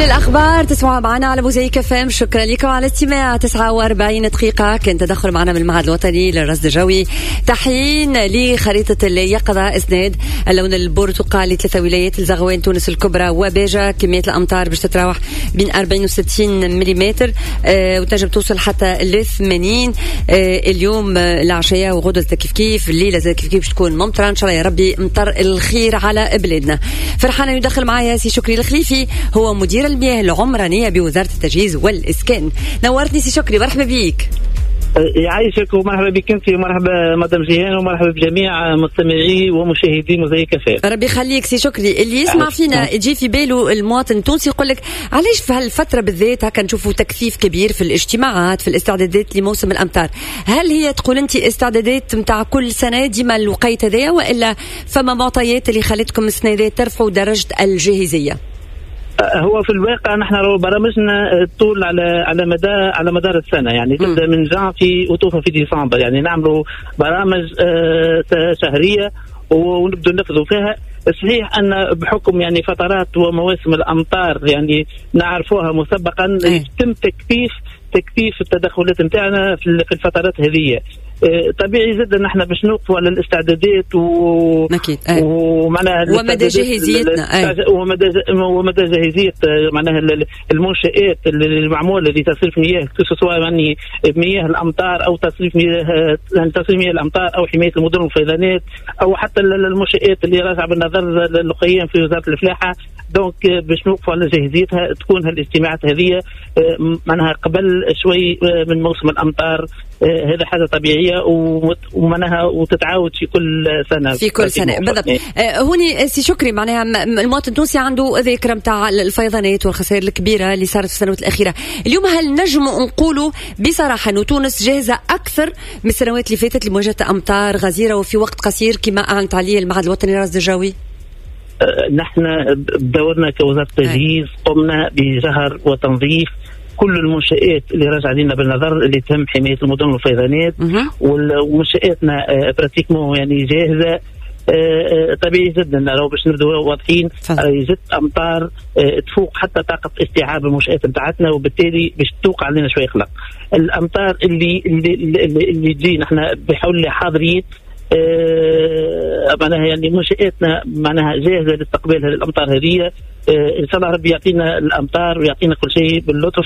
كل الأخبار تسمعوا معنا على موزايك FM. شكرا لكم على الاستماع. 49 دقيقة كان تدخل معنا من المعهد الوطني للرصد الجوي. تحيين لخريطة اليقظة إسناد اللون البرتقالي 3 ولايات: الزغوان، تونس الكبرى وباجة. كمية الأمطار باش تتراوح بين 40 و 60 ملم، وتنجم توصل حتى ل 80 اليوم العشية، وغدوة كيف الليلة زي كيف باش تكون ممطرة إن شاء الله. يا ربي مطر الخير على بلادنا. فرحانة يدخل معايا سي شكري الخليفي، هو مدير المياه العمرانية بوزارة التجهيز والإسكان. نورتني سي شكري، مرحبا بيك. يعيشك ومرحبا بك انت، ومرحبا مدام جيهان، ومرحبا بجميع مستمعي ومشاهدي موزايك FM. ربي يخليك سي شكري. اللي يسمع فينا يجي في باله المواطن التونسي يقول لك علاش في هالفترة بالذات هكا نشوفوا تكثيف كبير في الاجتماعات، في الاستعدادات لموسم الأمطار. هل هي تقول انت استعدادات متاع كل سنة ديما الوقيت هذايا، وإلا فما معطيات اللي خلتكم السنة ذي ترفعوا درجة الجاهزية؟ هو في الواقع نحن برامجنا طول على مدار السنه، يعني تبدا من جانفي وتوفى في ديسمبر، يعني نعملوا برامج شهريه ونبدأ ننفذوا فيها. صحيح أن بحكم يعني فترات ومواسم الأمطار يعني نعرفوها مسبقا يتم تكثيف التدخلات نتاعنا في الفترات هذه. طبيعي جدا نحن باش نوقفوا على الاستعدادات ومعناها ومدى جاهزيتنا ومدى جاهزية معناها المنشآت المعمولة لتصريف مياه، سواء يعني مياه الأمطار أو تصريف مياه الأمطار أو حماية المدن والفيضانات، أو حتى المنشآت اللي راجعة بالنظر للقيام في وزارة الفلاحة. دونك باش نوقفوا على جاهزيتها تكون هالاجتماعات هذه معناها قبل شوي من موسم الأمطار. هذا حاجة طبيعية ومعناها وتتعاود في كل سنة بالضبط. هوني سي شكري، معناها المواطن التونسي عنده ذكرى متاع الفيضانات والخسائر الكبيرة اللي صارت في السنوات الأخيرة. اليوم هل نجم نقولوا بصراحة أنه تونس جاهزة أكثر من السنوات اللي فاتت لمواجهة أمطار غزيرة وفي وقت قصير كما أعلنت عليه المعهد الوطني للرصد الجوي؟ نحن بدورنا كوزارة التجهيز قمنا بجهر وتنظيف كل المنشآت اللي راجع لنا بالنظر اللي تم حماية المدن والفيضانات، ومنشآتنا براتيكمون يعني جاهزة. طبيعي جدا لو باش نبداو واضحين جت أمطار تفوق حتى طاقة استيعاب المنشآت بتاعتنا، وبالتالي باش توقع علينا شوية قلق. الأمطار اللي تجي نحن بحول حاضرين معناها يعني منشآتنا معناها جاهزة لاستقبال هذه الأمطار هذه. إن شاء الله ربي يعطينا الأمطار ويعطينا كل شيء باللطف.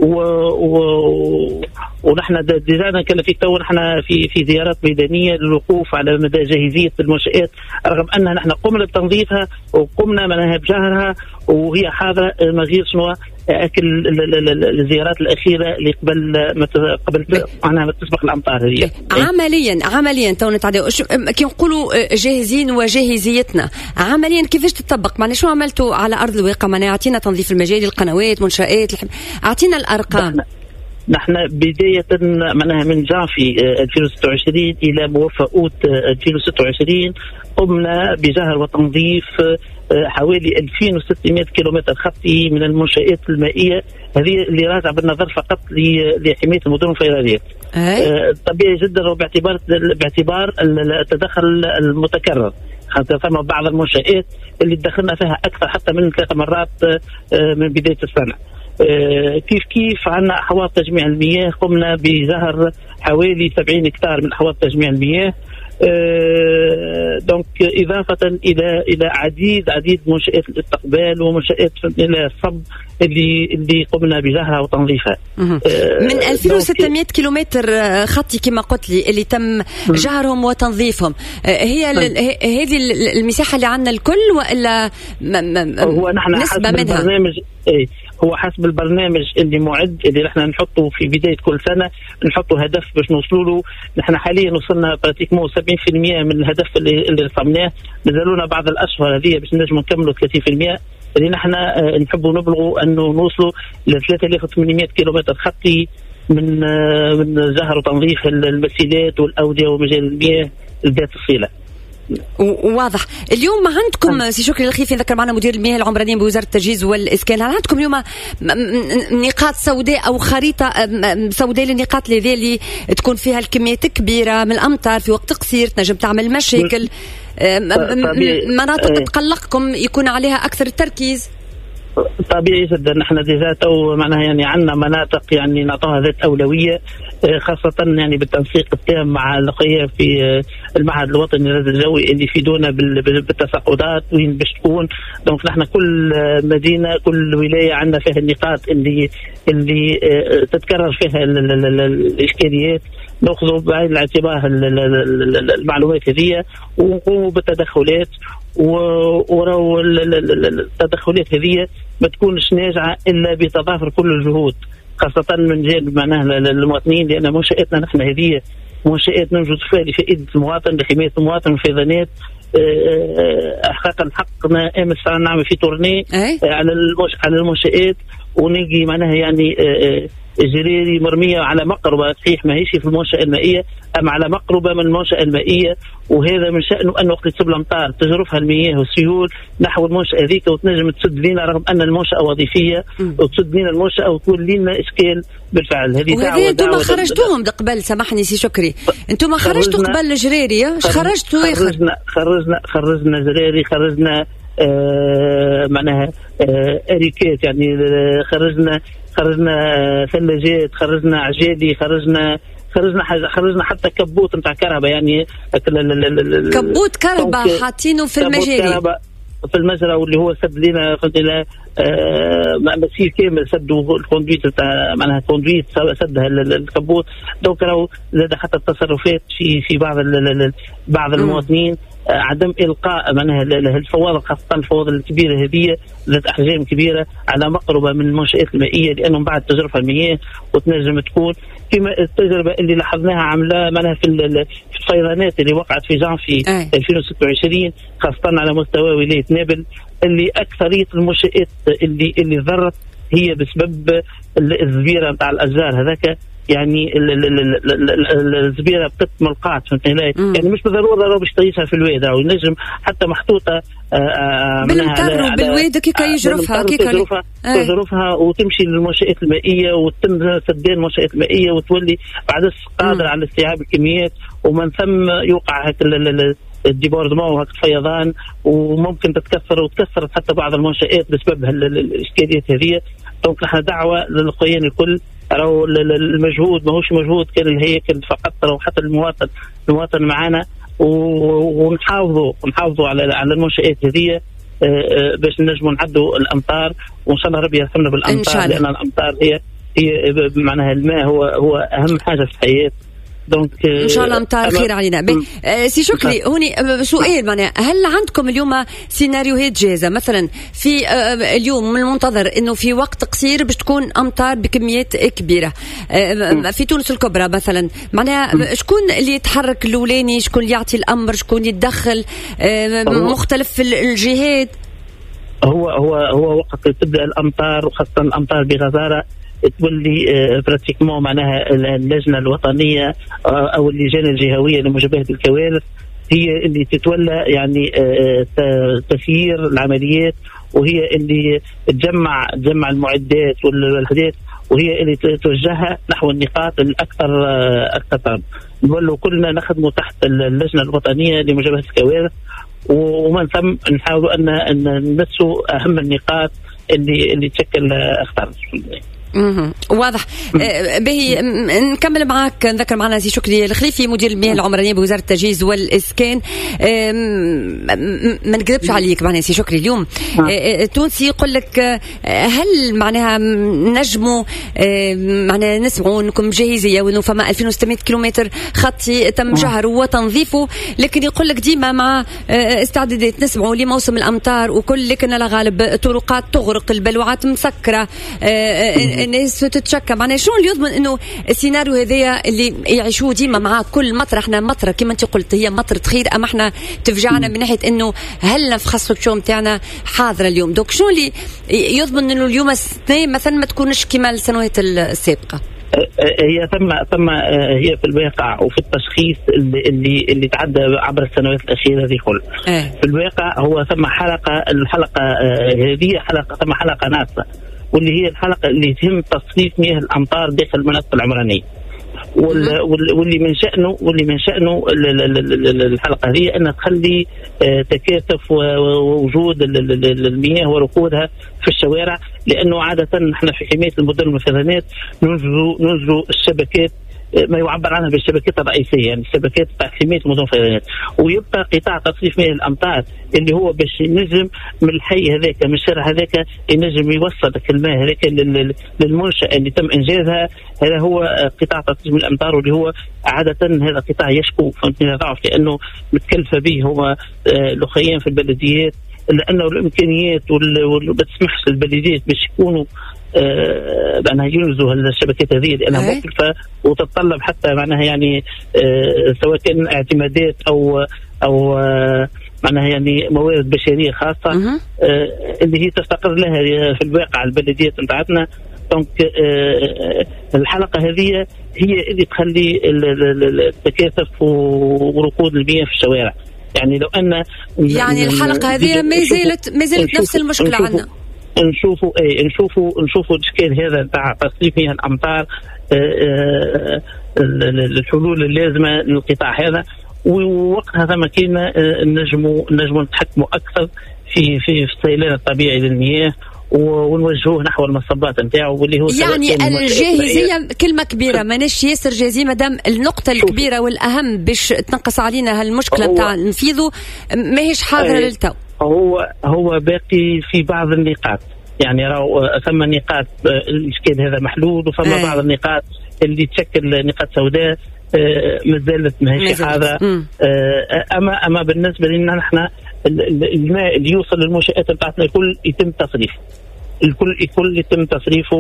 ونحن ديجا نكلفيك تو نحن في زيارات ميدانية للوقوف على مدى جاهزية المنشآت، رغم أن نحن قمنا بتنظيفها وقمنا منها بجهرها وهي حاضرة ما غير شنو أكل الزيارات الأخيرة اللي قبل معناها ما تسبق الأمطار هذه. عمليا تو نتعداو كي نقولوا جاهزين وجاهزيتنا عمليا كيفاش تطبق؟ معناها شو عملتوا على أرض الواقع؟ معناها أعطينا تنظيف المجاري، القنوات، منشآت، أعطينا الأرقام. نحن بداية معناها من جانفي 2026 إلى موفى أوت 2026 قمنا بجهر وتنظيف حوالي 2600 كيلومتر خطي من المنشآت المائية هذه اللي راجع بالنظر فقط لحماية المدن والفيضانات. طبيعي جدا باعتبار التدخل المتكرر، حتى ثم بعض المنشآت اللي دخلنا فيها أكثر حتى من 3 مرات من بداية السنة. كيف عندنا أحواض تجميع المياه قمنا بزهر حوالي 70 هكتار من أحواض تجميع المياه. دونك إضافة إلى عديد منشآت الاستقبال ومنشآت الصب اللي قمنا بجهرها وتنظيفها. من 2600 كيلومتر خطي كما قلت لي اللي تم جهرهم وتنظيفهم، هي هذه المساحة اللي عندنا الكل وإلا هو نحن نسبة منها؟ هو حسب البرنامج اللي معد اللي نحن نحطه في بداية كل سنة، نحطه هدف باش نوصلوا له. نحن حاليا وصلنا براتيكمون 70% من الهدف اللي رسمناه، مازالونا بعض الأشهر هذه باش نجم نكملوا 30%. اللي نحن نحبوا نبلغوا أنه نوصلوا ل 3800 كيلومتر خطي من جهر وتنظيف المسيلات والأودية ومجال المياه ذات الصلة. واضح. اليوم عندكم سي شكري الخليفي ذكر معنا مدير المياه العمرانية بوزارة التجهيز والإسكان، هل عندكم اليوم نقاط سوداء أو خريطة سوداء للنقاط اللي تكون فيها الكميات كبيرة من الأمطار في وقت قصير تنجم تعمل مشاكل، مناطق تقلقكم يكون عليها أكثر التركيز؟ طبيعي جدا. نحن ديجا معناها يعني عندنا مناطق يعني نعطوها ذات أولوية، خاصة يعني بالتنسيق التام مع الأخويا في المعهد الوطني للرصد الجوي اللي يفيدونا بالتساقطات وين باش تكون. دونك نحن كل مدينة كل ولاية عندنا فيها النقاط اللي تتكرر فيها الإشكاليات، نأخذ بعين الاعتبار المعلومات هذه ونقوم بالتدخلات. وراو التدخلات هذه ما تكونش ناجعة إلا بتضافر كل الجهود، خاصة من جانب معناها المواطنين، لأن منشآتنا نحن هذه منشآت نوجد فيها لفائدة المواطن، لحماية المواطن والفيضانات. حقنا امس نعمل في تورني على المنشآت ونلقي معناها يعني جريري مرمية على مقربة، صحيح ما هيش في المنشأة المائية أما على مقربة من المنشأة المائية، وهذا من شأنه أن وقت تصب الأمطار تجرفها المياه والسيول نحو المنشأة ذيك وتنجم تسد لنا، رغم أن المنشأة وظيفية وتسد لنا المنشأة وتولي لنا إشكال بالفعل. وهذه أنتم خرجتوهم قبل، سامحني سي شكري، أنتم خرجتوا قبل جريري، خرجتوا خرجنا جريري، خرجنا معناها أريكات، يعني خرجنا ثلاجات، خرجنا عجالي، خرجنا حتى كبوت نتاع كهرباء، يعني كبوت كهرباء حاطينه في المجاري في المجرى، واللي هو سد لنا قلت له مسير كامل سدوا الكوندويت تاع معناها كوندويت سدها الكبوت. دونك راهو زاد حتى التصرفات في بعض المواطنين، عدم إلقاء معناها الفواضل، خاصة الفواضل الكبيرة هذه ذات أحجام كبيرة على مقربة من المنشآت المائية، لأنهم بعد تجربة المياه وتنجم تكون كما التجربة اللي لاحظناها عاملة معناها في الفيضانات اللي وقعت في جانفي 2026 خاصة على مستوى ولاية نابل، اللي أكثرية المنشآت اللي ضرت هي بسبب الزبيرة نتاع الأشجار هذاك، يعني الزبيرة بتتم القاعد، يعني مش بالضرورة لو باش تعيشها في الواد، أو ينجم حتى محطوطة بالمطر وبالواد كيكا يجرفها وتمشي للمنشآت المائية وتم سدان المنشآت المائية وتولي بعد قادرة على استيعاب الكميات، ومن ثم يوقع هيك الديبوردمون وهيك الفيضان، وممكن وتكسرت حتى بعض المنشآت بسبب الإشكاليات هذه. دونك نحن دعوة للقيان الكل، راهو المجهود ماهوش مجهود كان الهيكل فقط، راهو حتى المواطن معنا، ونحافظوا على المنشآت هذه باش نجموا نعدوا الأمطار، وإن شاء الله ربي يرحمنا بالأمطار، لأن الأمطار هي معناها الماء هو أهم حاجة في الحياة. ان شاء الله امطار خير علينا. سي شكري، هوني سؤال معناها، هل عندكم اليوم سيناريوهات جاهزه؟ مثلا في اليوم من المنتظر انه في وقت قصير باش تكون امطار بكميات كبيره في تونس الكبرى مثلا، معناها شكون اللي يتحرك الاولاني، شكون اللي يعطي الامر، شكون يتدخل، مختلف الجهات؟ هو وقت تبدا الامطار وخاصه الامطار بغزاره تولي براتيكمون معناها اللجنة الوطنية أو اللجان الجهوية لمجابهة الكوارث هي اللي تتولى يعني تسيير العمليات، وهي اللي تجمع المعدات والحاجات، وهي اللي توجهها نحو النقاط الأكثر طلب. نولوا كلنا نخدموا تحت اللجنة الوطنية لمجابهة الكوارث، ومن ثم نحاولوا أن نمسوا أهم النقاط اللي تشكل أخطار. واضح. باهي نكمل معك، نذكر معنا سي شكري الخليفي مدير المياه العمرانيه بوزاره التجهيز والاسكان. ما نكذبش عليك معناها سي شكري، اليوم التونسي يقول لك هل معناها نجموا معناها نسمعوا انكم جاهزيه وانه فما 2600 كيلومتر خطي تم جهره وتنظيفه، لكن يقول لك ديما مع استعدادات نسمعوا لموسم الامطار وكل، لكن لا غالب طرقات تغرق، البلوعات مسكره، الناس تتشكى. معناها شو اللي يضمن انه السيناريو هذايا اللي يعيشوه ديما مع كل مطر؟ احنا مطره كما انت قلت هي مطره خير، اما احنا تفجعنا من ناحيه انه هل نفخصوا الشو نتاعنا حاضره اليوم. دوك شو اللي يضمن انه اليوم السنه مثلا ما تكونش كما السنوات السابقه؟ هي ثم هي في الواقع وفي التشخيص اللي تعدى عبر السنوات الأخيرة هذه كل. في الواقع هو ثم الحلقة هذه ثم حلقة ناقصة، واللي هي الحلقة اللي تهم تصنيف مياه الأمطار داخل المناطق العمرانية. واللي من شأنه الحلقة هي أن تخلي تكاثف ووجود المياه وركودها في الشوارع، لأنه عادة نحن في حماية المدن والمخزنات ننزل الشبكات ما يعبر عنها بالشبكات الرئيسية، يعني الشبكات تاع حماية المدن والمخزنات، ويبقى قطاع تصريف مياه الأمطار اللي هو باش ينجم من الحي هذاك من الشارع هذاك ينجم يوصل الماء هذاك للمنشأة اللي تم إنجازها. هذا هو قطاع تصريف مياه الأمطار، واللي هو عادة هذا قطاع يشكو فهمتني ضعف، لأنه متكلفة به هو الأخيان في البلديات، لأنه الإمكانيات ما تسمحش للبلديات باش يكونوا معناها ينزلوا الشبكات هذه، لأنها مكلفة وتتطلب حتى معناها يعني سواء كان اعتمادات أو معناها يعني موارد بشرية خاصة اللي هي تستقر لها في الواقع البلديات نتاعتنا. دونك الحلقة هذه هي اللي تخلي التكاثف وركود المياه في الشوارع. يعني لو أن يعني الحلقة هذه ما زالت نفس المشكلة عندنا. نشوفوا الاشكال هذا تاع تصريف مياه الامطار، الحلول اللازمه للقطاع هذا، ووقتها ثم كنا نجموا نتحكموا اكثر في السيلان الطبيعي للمياه ونوجهوه نحو المصبات نتاعو، واللي هو يعني الجاهزيه كلمه كبيره، ماناش ياسر جاهزين مادام النقطه الكبيره والاهم باش تنقص علينا هالمشكله نتاع نفيذه ماهيش حاضره للتو. هو باقي في بعض النقاط، يعني راهو ثم نقاط الاشكال هذا محلول، وثم بعض النقاط اللي تشكل نقاط سوداء ما زالت ماهيش حاضره. اما بالنسبه لنا نحن الماء اللي يوصل للمنشآت بتاعتنا الكل يتم تصريفه، الكل يتم تصريفه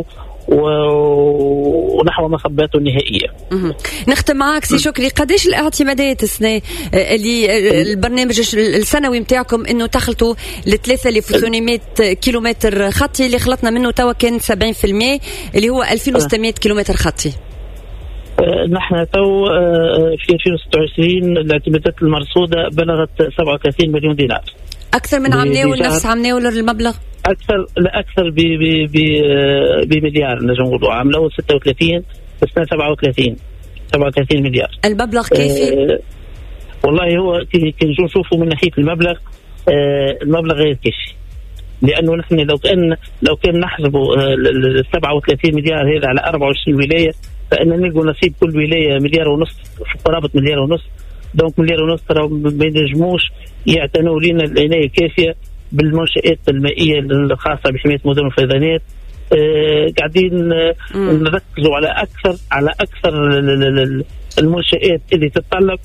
ونحو مصباته النهائية. نختم معك سي شكري، قديش الاعتمادات السنة اللي البرنامج السنوي متاعكم انه تخلطوا ل 3800 كيلومتر خطي اللي خلطنا منه توا كان 70% اللي هو 2600 كيلومتر خطي؟ نحن تو في 2026 الاعتمادات المرصودة بلغت 37 مليون دينار، أكثر من عمناه نفس عمناه المبلغ؟ أكثر بمليار نجم نقولوا، عملوا 36 بس 37 مليار. المبلغ كيفي؟ والله هو كي نشوفوا من ناحية المبلغ غير كافي، لأنه نحن لو كان نحسبوا 37 مليار هذا على 24 ولاية، فإن نلقوا نصيب كل ولاية مليار ونص، في قرابة مليار ونص. دونك مليار ونص ترى ما ينجموش يعتنوا لنا العناية الكافية بالمنشآت المائية الخاصة بحماية المدن والفيضانات. قاعدين نركزوا على أكثر المنشآت اللي تتطلب،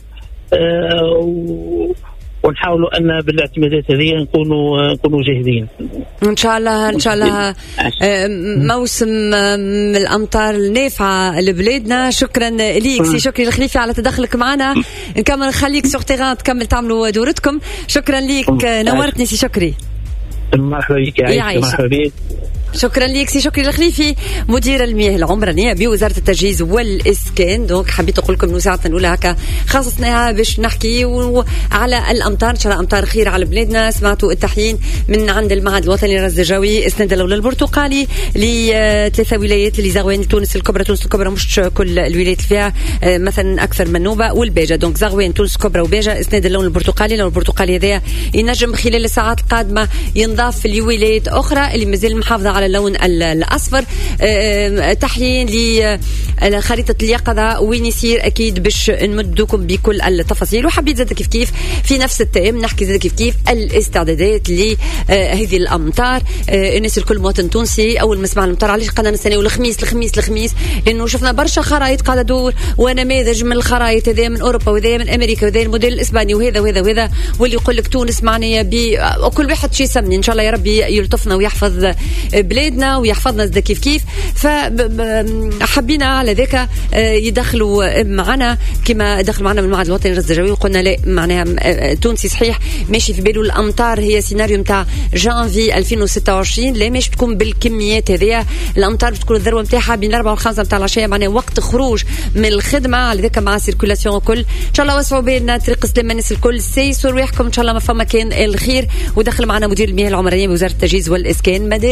ونحاولوا أن بالاعتمادات هذه نكونوا جاهزين إن شاء الله. موسم الأمطار النافعة لبلادنا. شكرا ليك سي شكري الخليفي على تدخلك معنا. نكمل نخليك سوغ تيغان تكمل تعملوا دورتكم. شكرا ليك، نورتني سي شكري. مرحبا بك يا عايشة. مرحبا بك. شكرا ليك سي شكري الخليفي مدير المياه العمرانيه بوزاره التجهيز والاسكان. دونك حبيت اقول لكم انه ساعتنا الاولى هكا خصصناها باش نحكي على الامطار، ان شاء الله امطار خير على بلادنا. سمعتوا التحيين من عند المعهد الوطني للرصد الجوي اسناد اللون البرتقالي لثلاثه ولايات اللي زغوان تونس الكبرى مش كل الولايات اللي فيها مثلا اكثر من نوبه والباجه. دونك زغوان تونس الكبرى وباجه اسناد اللون البرتقالي. اللون البرتقالي هذا ينجم خلال الساعات القادمه ينضاف في الولايات اخرى اللي مازال محافظه على اللون الأصفر. تحيين لخريطة اليقظة وين يصير أكيد باش نمدوكم بكل التفاصيل. وحبيت زاد كيف في نفس التايم نحكي زاد كيف الاستعدادات لهذه الأمطار. الناس الكل مواطن تونسي أول ما سمعنا الأمطار علاش قلنا نستناو الخميس لأنه شفنا برشا خرائط قاعدة تدور ونماذج من الخرائط هذه من أوروبا وهذه من أمريكا وهذه الموديل الإسباني وهذا واللي يقول لك تونس معناها وكل واحد شيء سمني. إن شاء الله يا ربي يلطفنا ويحفظ بلادنا ويحفظنا زي كيف. فحبينا على ذاك يدخلوا معنا كما دخل معنا من المعهد الوطني للرصد الجوي وقلنا لا معناها تونسي صحيح ماشي في باله الامطار هي سيناريو نتاع جانفي 2026 لا مش بتكون بالكميات هذه. الامطار بتكون الذروه نتاعها بين 4 و5 نتاع العشيه معناها وقت خروج من الخدمه على ذاك مع سيركولاسيون وكل. ان شاء الله وسعوا بالنا طريق سلام الناس الكل سيسوا رواحكم ان شاء الله ما فما كان الخير. ودخل معنا مدير المياه العمرانيه بوزاره التجهيز والاسكان مدى جاهز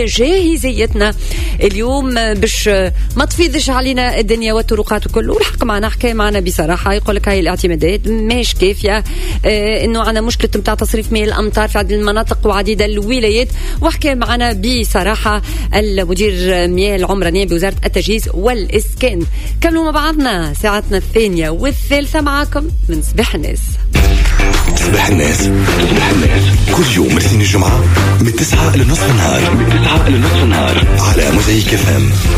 تجهيزيتنا اليوم باش ما تفيضش علينا الدنيا والطرقات وكله. والحق معنا حكى معنا بصراحة، يقول لك هاي الاعتمادات مش كافية، إنه عنا مشكلة متاع تصريف مياه الأمطار في عدة المناطق وعديدة الولايات. وحكى معنا بصراحة المدير مياه العمرانية بوزارة التجهيز والإسكان. كملوا مع بعضنا ساعتنا الثانية والثالثة معاكم من صباح الناس. صباح الناس كل يوم الاثنين الجمعة من 9 إلى نصف النهار على موزايك FM.